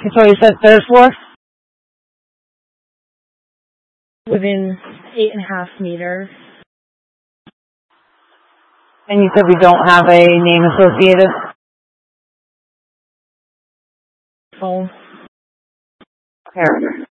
So you said third floor? Within 8.5 meters. And you said we don't have a name associated? Phone. Here.